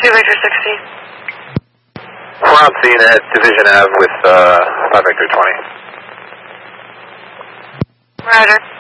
Victor 60. We're on scene at Division Ave with 5 Victor 20. Roger.